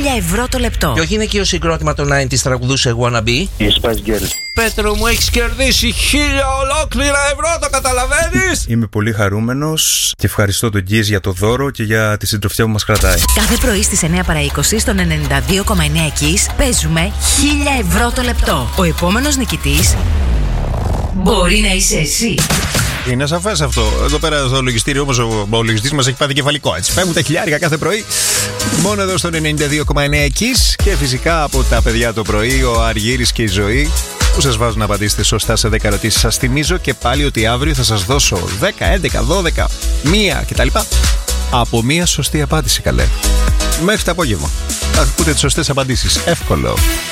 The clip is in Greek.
€1.000 το λεπτό. Και όχι είναι και ο συγκρότημα των 90's τραγουδούσε Wanna Be. Η Spice Girls. Πέτρο μου, έχεις κερδίσει 1.000 ολόκληρα ευρώ, το καταλαβαίνεις? Είμαι πολύ χαρούμενος και ευχαριστώ τον Γκίζ για το δώρο και για τη συντροφιά που μας κρατάει. Κάθε πρωί στις 9 παρά 20 στον 92,9 Kiss παίζουμε 1.000 το λεπτό. Ο επόμενος νικητής μπορεί να είσαι εσύ. Είναι σαφές αυτό. Εδώ πέρα στο λογιστήριο όμως ο λογιστής μας έχει πάθει κεφαλικό. Έτσι παίρνουν τα χιλιάρικα κάθε πρωί. Μόνο εδώ στον 92,9 Kiss. Και φυσικά από τα παιδιά το πρωί, ο Αργύρης και η Ζωή, που σας βάζουν να απαντήσετε σωστά σε 10 ερωτήσεις. Σας θυμίζω και πάλι ότι αύριο θα σας δώσω 10, 11, 12, 1 κτλ. Από 1 σωστή απάντηση, καλέ. Μέχρι το απόγευμα θα ακούτε τις σωστές απαντήσεις. Εύκολο.